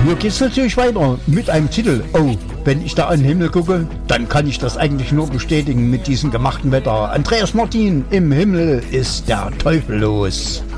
hier geht's natürlich weiter mit einem Titel. Oh, wenn ich da an den Himmel gucke, dann kann ich das eigentlich nur bestätigen mit diesem gemachten Wetter. Andreas Martin, im Himmel ist der Teufel los.